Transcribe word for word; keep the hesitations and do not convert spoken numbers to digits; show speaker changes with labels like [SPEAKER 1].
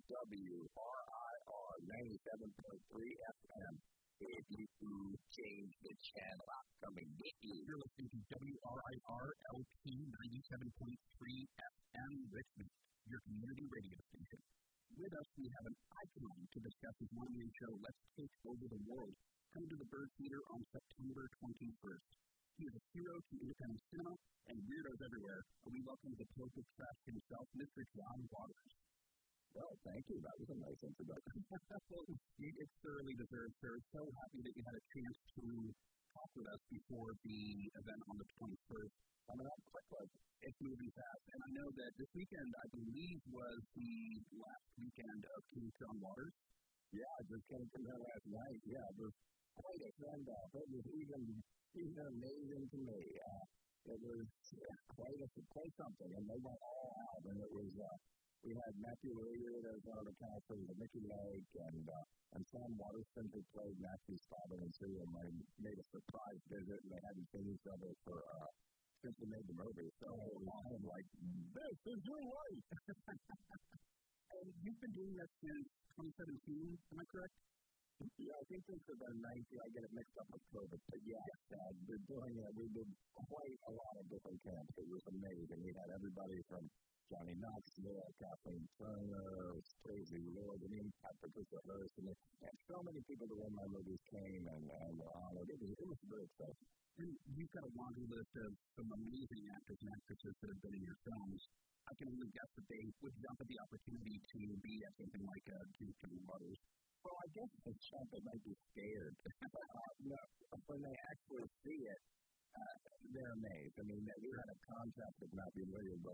[SPEAKER 1] W R I R ninety-seven point three F M. If you change the channel, I'll come and get you.
[SPEAKER 2] You're listening to W R I R L P ninety-seven point three F M Richmond, your community radio station. With us, we have an icon to discuss his one-man show, Let's Take Over the World, coming to the Bird Theater on September twenty-first. He is a hero to independent cinema and weirdos everywhere. We welcome the Pope of Trash himself, Mister John Waters.
[SPEAKER 1] Well, thank you. That was a nice introduction.
[SPEAKER 2] Well, it's thoroughly deserved, sir. So happy that you had a chance to talk with us before the event on the twenty-first.
[SPEAKER 1] Coming up quickly.
[SPEAKER 2] It's moving fast. And I know that this weekend, I believe, was the last weekend of King John Waters.
[SPEAKER 1] Yeah, I just came from there last night. Yeah, it was quite a send-off. It was even, even amazing to me. Uh, it was yeah, quite, a, quite something, and they went all out, and it was... Uh, We had Matthew Hilliard as one of the counselors at Mickey Lake, and uh, and Sam Waterston, who played Matthew's father in Serial, and made a surprise visit, and they hadn't seen each other for uh, since they made the movie. So it was kind of like, this is your life.
[SPEAKER 2] And you've been doing that since twenty seventeen, am I correct?
[SPEAKER 1] Yeah, I think since about nineteen, I get it mixed up with COVID, but yeah, uh, we're doing it. We did quite a lot of different camps. It was amazing. We had everybody from Johnny Knoxville, Kathleen Turner, Crazy Lord, I mean, Patricia Hearst, and, and so many people that were in my movies came and, and were honored. It was, it was very exciting.
[SPEAKER 2] And you've got a laundry list of some amazing actors and actresses that have been in your films. I can only guess that they would jump at the opportunity to be at something like uh, King John Waters.
[SPEAKER 1] Well, I guess the jump, they might be scared. uh, no, when they actually see it, Uh, they're amazed. I mean, we had a contract with Matthew Hilliard